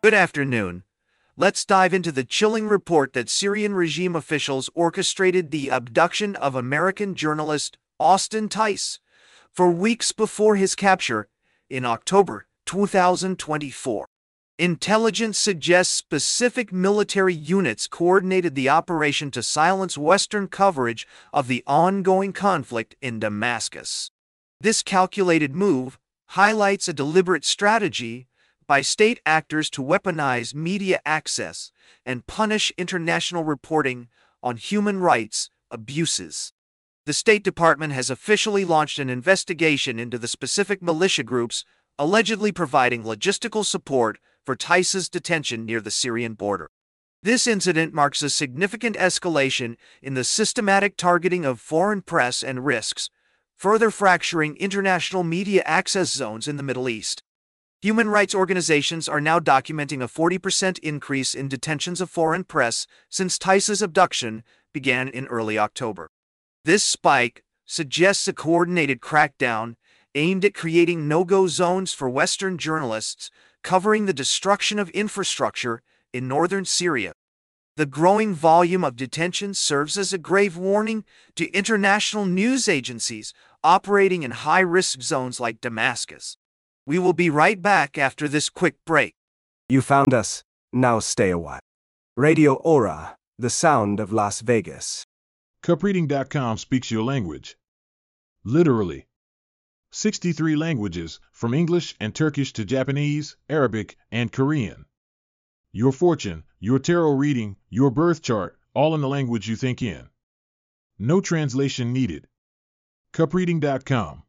Good afternoon. Let's dive into the chilling report that Syrian regime officials orchestrated the abduction of American journalist Austin Tice for weeks before his capture in October 2024. Intelligence suggests specific military units coordinated the operation to silence Western coverage of the ongoing conflict in Damascus. This calculated move highlights a deliberate strategy by state actors to weaponize media access and punish international reporting on human rights abuses. The State Department has officially launched an investigation into the specific militia groups allegedly providing logistical support for Tice's detention near the Syrian border. This incident marks a significant escalation in the systematic targeting of foreign press and risks further fracturing international media access zones in the Middle East. Human rights organizations are now documenting a 40% increase in detentions of foreign press since Tice's abduction began in early October. This spike suggests a coordinated crackdown aimed at creating no-go zones for Western journalists covering the destruction of infrastructure in northern Syria. The growing volume of detentions serves as a grave warning to international news agencies operating in high-risk zones like Damascus. We will be right back after this quick break. You found us. Now stay a while. Radio Aura, the sound of Las Vegas. Cupreading.com speaks your language. Literally. 63 languages, from English and Turkish to Japanese, Arabic, and Korean. Your fortune, your tarot reading, your birth chart, all in the language you think in. No translation needed. Cupreading.com.